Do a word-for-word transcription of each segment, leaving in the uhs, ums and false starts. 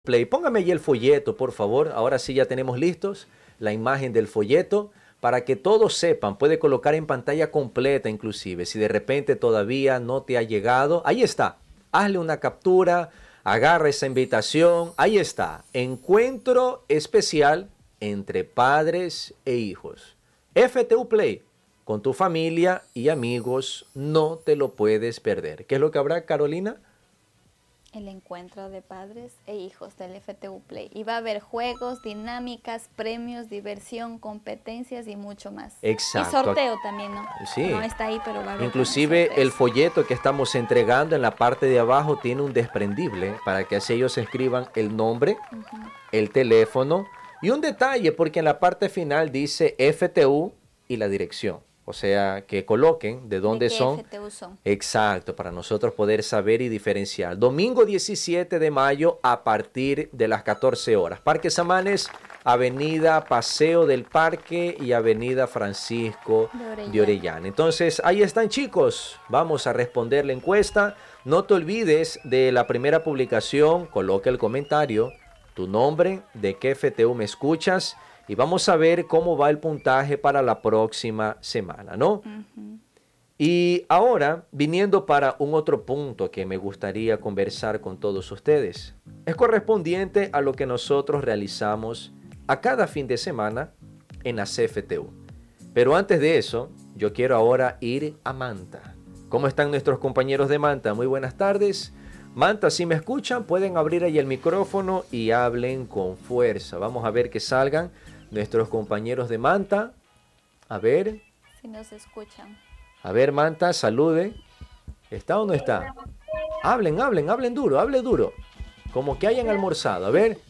Play. Póngame ahí el folleto, por favor. Ahora sí ya tenemos listos la imagen del folleto para que todos sepan. Puede colocar en pantalla completa inclusive. Si de repente todavía no te ha llegado, ahí está. Hazle una captura, agarra esa invitación. Ahí está. Encuentro especial entre padres e hijos. F T U Play. Con tu familia y amigos no te lo puedes perder. ¿Qué es lo que habrá, Carolina? El encuentro de padres e hijos del F T U Play. Y va a haber juegos, dinámicas, premios, diversión, competencias y mucho más. Exacto. Y sorteo también, ¿no? Sí. No está ahí, pero va a haber. Inclusive el folleto que estamos entregando en la parte de abajo tiene un desprendible para que así ellos escriban el nombre, uh-huh, el teléfono y un detalle, porque en la parte final dice F T U y la dirección. O sea, que coloquen de dónde ¿De qué son. F T U son. Exacto, para nosotros poder saber y diferenciar. Domingo diecisiete de mayo a partir de las catorce horas. Parque Samanes, Avenida Paseo del Parque y Avenida Francisco de Orellana. de Orellana. Entonces, ahí están, chicos. Vamos a responder la encuesta. No te olvides de la primera publicación. Coloca el comentario, tu nombre, de qué F T U me escuchas. Y vamos a ver cómo va el puntaje para la próxima semana, ¿no? Uh-huh. Y ahora, viniendo para un otro punto que me gustaría conversar con todos ustedes. Es correspondiente a lo que nosotros realizamos a cada fin de semana en la C F T U. Pero antes de eso, yo quiero ahora ir a Manta. ¿Cómo están nuestros compañeros de Manta? Muy buenas tardes. Manta, si me escuchan, pueden abrir ahí el micrófono y hablen con fuerza. Vamos a ver que salgan nuestros compañeros de Manta. A ver. Si nos escuchan. A ver, Manta, salude. ¿Está o no está? Hablen, hablen, hablen duro, hablen duro. Como que hayan almorzado. A ver.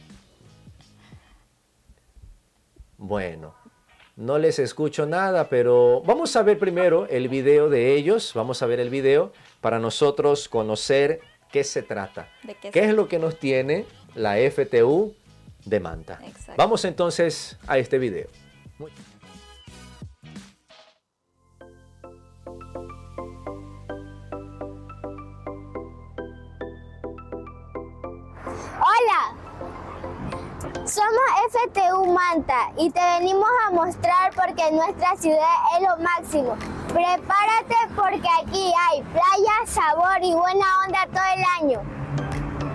Bueno, no les escucho nada, pero vamos a ver primero el video de ellos. Vamos a ver el video para nosotros conocer qué se trata. ¿De qué, ¿Qué es lo que nos tiene la F T U de Manta? Exacto. Vamos entonces a este video. Muy... Hola, somos F T U Manta y te venimos a mostrar porque nuestra ciudad es lo máximo. Prepárate porque aquí hay playa, sabor y buena onda todo el año.